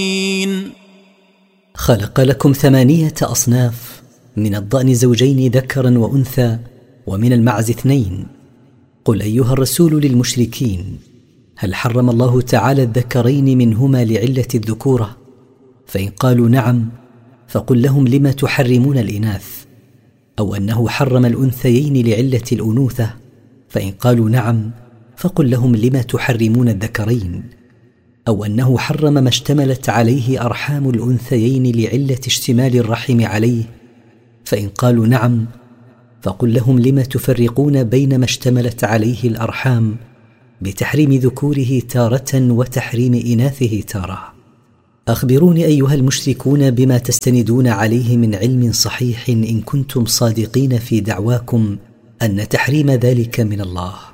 خلق لكم 8 أصناف: من الضأن زوجين ذكرا وأنثى، ومن المعز 2. قل أيها الرسول للمشركين: هل حرم الله تعالى الذكرين منهما لعلة الذكورة؟ فإن قالوا نعم فقل لهم: لم تحرمون الإناث؟ أو أنه حرم الأنثيين لعلة الأنوثة؟ فإن قالوا نعم فقل لهم: لم تحرمون الذكرين؟ أو أنه حرم ما اشتملت عليه أرحام الأنثيين لعلة اشتمال الرحم عليه؟ فإن قالوا نعم فقل لهم: لم تفرقون بين ما اشتملت عليه الأرحام بتحريم ذكوره تارة وتحريم إناثه تارة؟ أخبروني أيها المشركون بما تستندون عليه من علم صحيح إن كنتم صادقين في دعواكم أن تحريم ذلك من الله.